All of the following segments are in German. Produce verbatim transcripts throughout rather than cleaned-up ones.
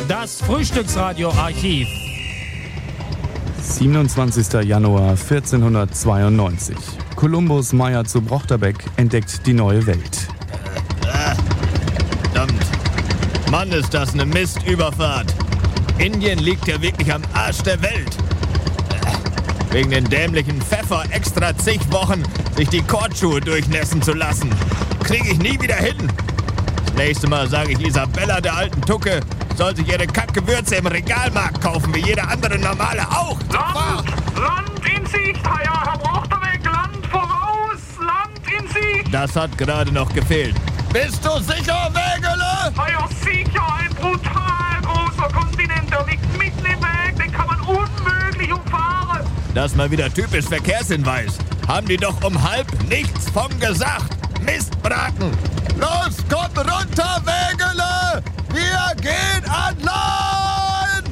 Das Frühstücksradio-Archiv. siebenundzwanzigster Januar vierzehnhundertzweiundneunzig. Kolumbus Meyer zu Brochterbeck entdeckt die neue Welt. Äh, verdammt. Mann, ist das eine Mistüberfahrt. Indien liegt ja wirklich am Arsch der Welt. Äh, wegen den dämlichen Pfeffer extra zig Wochen sich die Kordschuhe durchnässen zu lassen. Kriege ich nie wieder hin. Das nächste Mal sage ich Isabella, der alten Tucke, soll sich ihre Kackgewürze im Regalmarkt kaufen, wie jeder andere Normale auch. Land, Land in Sicht, ja, Herr Brochterbeck, Land voraus, Land in Sicht. Das hat gerade noch gefehlt. Bist du sicher, Wägele? Ja, sicher, ein brutal großer Kontinent, der liegt mitten im Weg, den kann man unmöglich umfahren. Das mal wieder typisch Verkehrshinweis. Haben die doch um halb nichts von gesagt. Mistbraten. Los, komm runter, Wägele! Wir gehen an Land!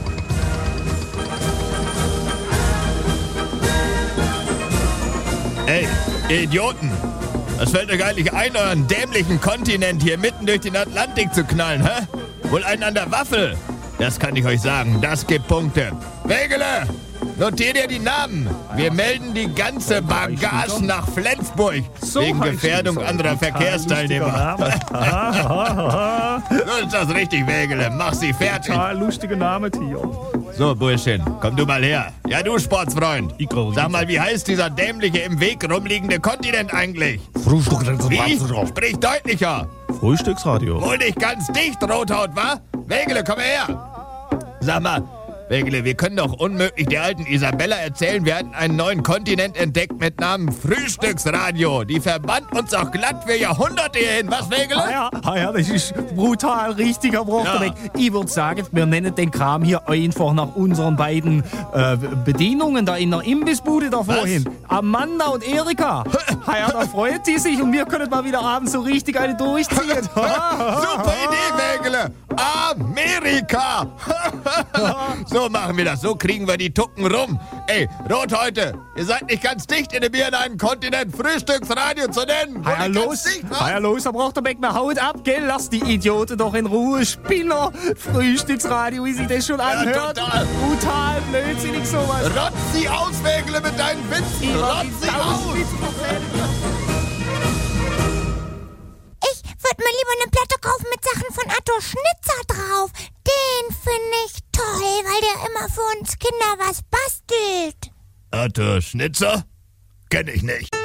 Ey, ihr Idioten! Was fällt euch eigentlich ein, euren dämlichen Kontinent hier mitten durch den Atlantik zu knallen, hä? Wohl einen an der Waffel? Das kann ich euch sagen, das gibt Punkte. Wägele, notier dir die Namen. Wir melden die ganze Bagage nach Flensburg. So wegen heißt Gefährdung es. anderer Verkehrsteilnehmer. So ist das richtig, Wägele. Mach sie fertig. Total lustige Name, Theo. So, Burschchen, komm du mal her. Ja, du Sportsfreund. Sag mal, wie heißt dieser dämliche im Weg rumliegende Kontinent eigentlich? Wie? Sprich deutlicher. Frühstücksradio. Wohl nicht ganz dicht, Rothaut, wa? Wägele, komm her. Sag mal, Wägele, wir können doch unmöglich der alten Isabella erzählen, wir hatten einen neuen Kontinent entdeckt mit Namen Frühstücksradio. Die verband uns auch glatt für Jahrhunderte hierhin. Was, Wägele? Ja, ja, das ist brutal richtig, Herr Brochterbeck. Ja. Ich würde sagen, wir nennen den Kram hier einfach nach unseren beiden äh, Bedienungen da in der Imbissbude da vorhin. Amanda und Erika. Ja, da freut die sich und wir können mal wieder abends so richtig eine durchziehen. Super Idee, Wägele. Amerika. So machen wir das. So kriegen wir die Tucken rum. Ey, Rothäute, ihr seid nicht ganz dicht in dem Bier in einen Kontinent Frühstücksradio zu nennen. Wo Ja, nicht ganz los. dicht, wa? Ja, los, Herr Brochterbeck, na haut ab, gell? Lass die Idioten doch in Ruhe. Spinner. Frühstücksradio, wie sich das schon anhört. total. Brutal blödsinnig sowas. Rotz sie aus, Wägele, mit deinen Witzen. Rotz sie aus. Ich würde mir lieber eine Platte kaufen mit Sachen von Arthur Schnitzer drauf. Den finde ich toll, weil der immer für uns Kinder was bastelt. Arthur Schnitzer? Kenn ich nicht.